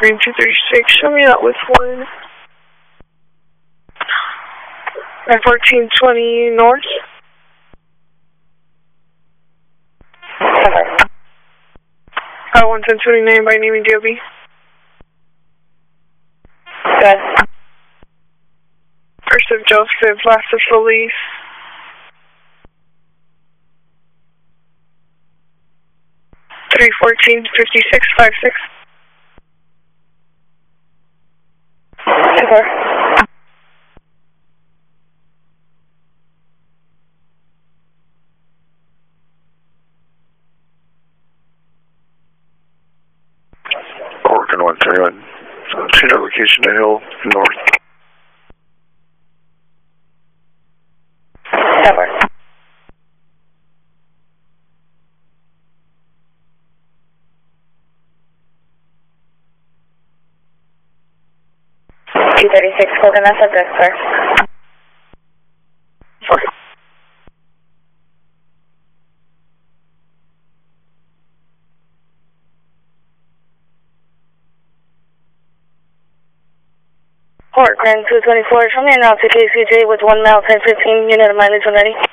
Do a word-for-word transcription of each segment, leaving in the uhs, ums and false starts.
Green two thirty-six, show me that with one. And fourteen twenty north. Uh, one ten twenty-nine by name and D O B. Good. First of Joseph, last of Felice. three fourteen fifty-six fifty-six. Super. Oregon one thirty-one. Change our location to Hill North. Super. two thirty-six, Coconut subject, sir. Sorry. Port Grand two twenty-four, show me a route to K C J with one mile, ten fifteen, unit of mileage when ready.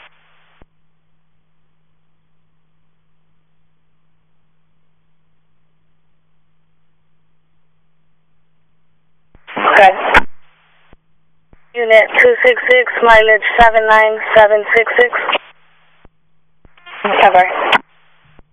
Good. Unit two six six, mileage seven nine seven six six. Cover.